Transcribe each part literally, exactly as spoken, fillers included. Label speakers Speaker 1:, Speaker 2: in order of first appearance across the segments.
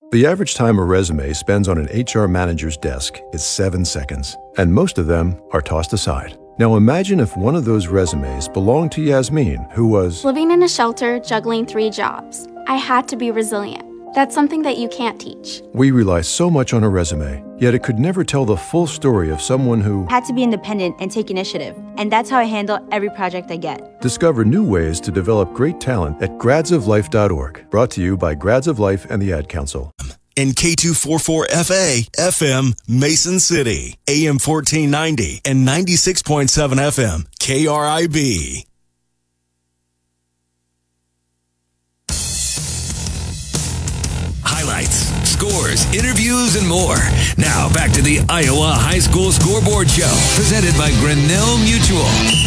Speaker 1: The average time a resume spends on an H R manager's desk is seven seconds, and most of them are tossed aside. Now imagine if one of those resumes belonged to Yasmin, who was
Speaker 2: living in a shelter, juggling three jobs. I had to be resilient. That's something that you can't teach.
Speaker 1: We rely so much on a resume, yet it could never tell the full story of someone who
Speaker 3: had to be independent and take initiative. And that's how I handle every project I get.
Speaker 1: Discover new ways to develop great talent at grads of life dot org. Brought to you by Grads of Life and the Ad Council.
Speaker 4: In K two forty-four F A, F M, Mason City, A M fourteen ninety and ninety-six point seven F M, K R I B. Highlights, scores, interviews, and more. Now back to the Iowa High School Scoreboard Show, presented by Grinnell Mutual.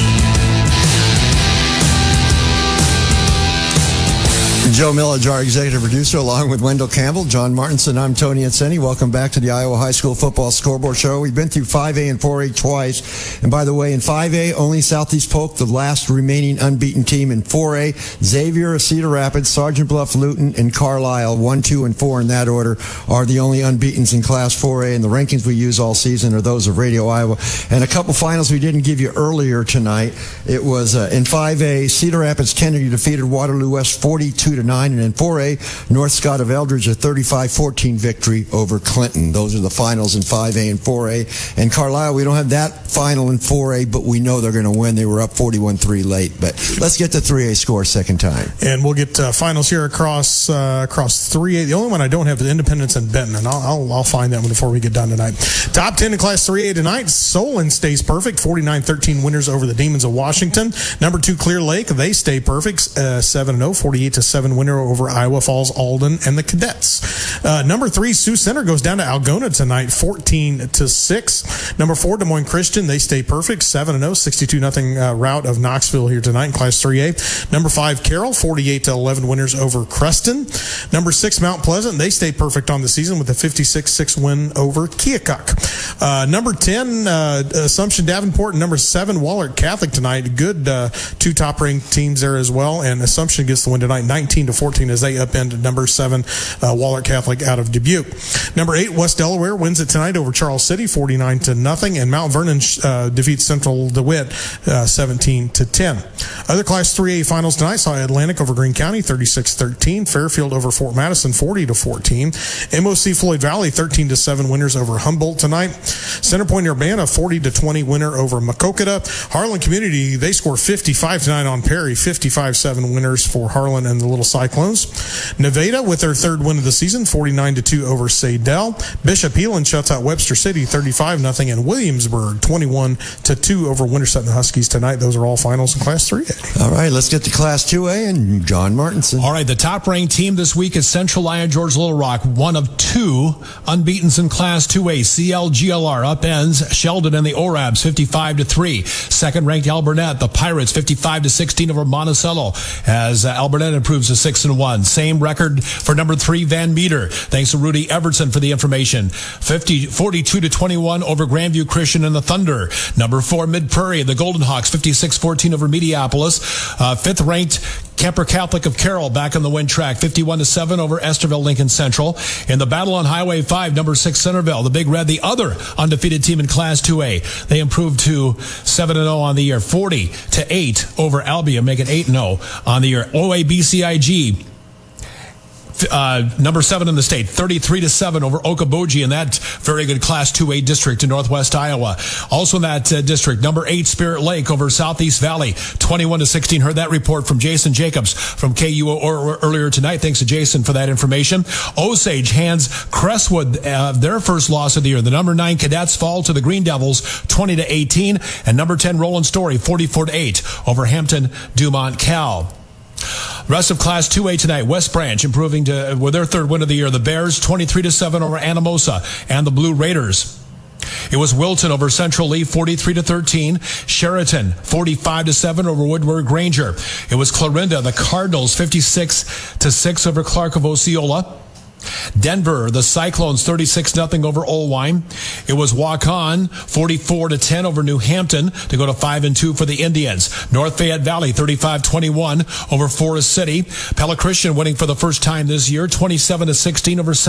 Speaker 5: Joe Millage, our executive producer, along with Wendell Campbell, John Martinson. I'm Tony Inseni. Welcome back to the Iowa High School Football Scoreboard Show. We've been through five A and four A twice. And by the way, in five A, only Southeast Polk, the last remaining unbeaten team. In four A, Xavier of Cedar Rapids, Sergeant Bluff, Luton, and Carlisle, one, two, and four in that order, are the only unbeatens in Class four A. And the rankings we use all season are those of Radio Iowa. And a couple finals we didn't give you earlier tonight. It was uh, in five A, Cedar Rapids Kennedy defeated Waterloo West forty-two to nine, and in four A, North Scott of Eldridge a thirty-five fourteen victory over Clinton. Those are the finals in five A and four A. And Carlisle, we don't have that final in four A, but we know they're going to win. They were up forty-one three late. But let's get the three A score second time.
Speaker 6: And we'll get uh, finals here across uh, across three A. The only one I don't have is Independence and Benton, and I'll, I'll, I'll find that one before we get done tonight. Top ten in Class three A tonight. Solon stays perfect, forty-nine thirteen winners over the Demons of Washington. Number two, Clear Lake, they stay perfect, uh, seven and oh, forty-eight to seven winner over Iowa Falls, Alden, and the Cadets. Uh, number three, Sioux Center goes down to Algona tonight, fourteen to six. Number four, Des Moines Christian, they stay perfect, seven and oh, sixty-two nothing uh, rout of Knoxville here tonight in Class three A. Number five, Carroll, forty-eight to eleven winners over Creston. Number six, Mount Pleasant, they stay perfect on the season with a fifty-six six win over Keokuk. Uh, number ten, uh, Assumption Davenport, and number seven, Wahlert Catholic tonight. Good uh, two top-ranked teams there as well, and Assumption gets the win tonight, nineteen to fourteen, as they upend number seven, uh, Wahlert Catholic out of Dubuque. Number eight, West Delaware wins it tonight over Charles City, forty-nine to nothing, and Mount Vernon uh, defeats Central DeWitt, uh, seventeen to ten. Other Class three A finals tonight saw Atlantic over Greene County, thirty-six thirteen, Fairfield over Fort Madison, forty to fourteen, M O C Floyd Valley, thirteen to seven winners over Humboldt tonight, Centerpoint Urbana, forty to twenty winner over Makokata. Harlan Community, they score fifty-five to nine on Perry, fifty-five seven winners for Harlan and the Little Cyclones. Nevada with their third win of the season, forty-nine to two over Sadell. Bishop Heelan shuts out Webster City, thirty-five nothing, and Williamsburg, twenty-one to two over Winterset and the Huskies tonight. Those are all finals in Class three A.
Speaker 5: All right, let's get to Class two A and John Martinson.
Speaker 7: All right, the top-ranked team this week is Central Lyon George Little Rock, one of two unbeatens in Class two A. C L G L R upends Sheldon and the Orabs, fifty-five to three. Second-ranked Alburnett, the Pirates, fifty-five to sixteen over Monticello, as uh, Alburnett improves to six and one. Same record for number three, Van Meter. Thanks to Rudy Evertson for the information. fifty, forty-two to twenty-one over Grandview Christian and the Thunder. Number four, Mid Prairie, the Golden Hawks, fifty-six fourteen over Mediapolis. Uh, fifth-ranked Kemper Catholic of Carroll back on the win track, fifty-one to seven over Esterville Lincoln Central. In the battle on Highway five, number six, Centerville, the Big Red, the other undefeated team in Class two A. They improved to seven and oh on the year, forty to eight over Albia, making eight and oh on the year. O A B C I G, Uh, number seven in the state, thirty-three to seven over Okoboji in that very good Class two A district in northwest Iowa. Also in that uh, district, number eight, Spirit Lake over Southeast Valley, twenty-one to sixteen. Heard that report from Jason Jacobs from K U O or, or earlier tonight. Thanks to Jason for that information. Osage hands Crestwood uh, their first loss of the year. The number nine Cadets fall to the Green Devils, twenty to eighteen, and number ten Roland Story, forty-four to eight over Hampton Dumont Cal. Rest of Class two A tonight, West Branch improving to with their third win of the year. The Bears, twenty-three to seven over Anamosa and the Blue Raiders. It was Wilton over Central Lee, forty-three to thirteen. Sheraton, forty-five to seven over Woodward Granger. It was Clarinda, the Cardinals, fifty-six to six over Clark of Osceola. Denver, the Cyclones, thirty-six nothing over Olwine. It was Waukon, forty-four to ten over New Hampton to go to five and two for the Indians. North Fayette Valley, thirty-five twenty-one over Forest City. Pella Christian winning for the first time this year, twenty-seven to sixteen over